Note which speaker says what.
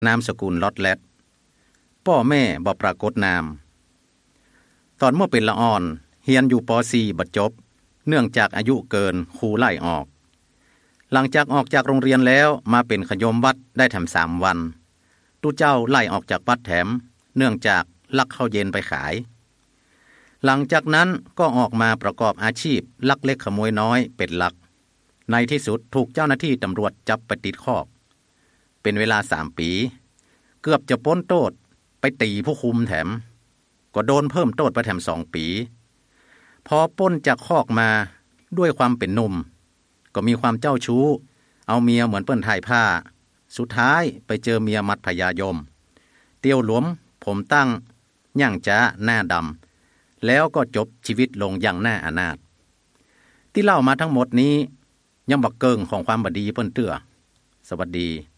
Speaker 1: นามสกุลลอดแลดพ่อแม่บ่ปรากฏนามตอนเมื่อเป็นละอ่อนเรียนอยู่ป .4 บ่จบเนื่องจากอายุเกินครูไล่ออกหลังจากออกจากโรงเรียนแล้วมาเป็นขยมวัดได้แถม3 วันตู้เจ้าไล่ออกจากวัดแถมเนื่องจากลักข้าวเย็นไปขายหลังจากนั้นก็ออกมาประกอบอาชีพลักเล็กขโมยน้อยเป็นหลักในที่สุดถูกเจ้าหน้าที่ตำรวจจับไปติดคอกเป็นเวลา3 ปีเกือบจะพ้นโทษไปตีผู้คุมแถมก็โดนเพิ่มโทษไปแถม2 ปีพอพ้นจากคอกมาด้วยความเป็นหนุ่มก็มีความเจ้าชู้เอาเมียเหมือนเปิ้นถ่ายผ้าสุดท้ายไปเจอเมียมัดพญายมเตี้ยวหลวมผมตั้งย่างจ้าหน้าดำแล้วก็จบชีวิตลงอย่างน่าอนาถที่เล่ามาทั้งหมดนี้ยังบักเกิงของความบดีเปิ้นเตื้อสวัสดี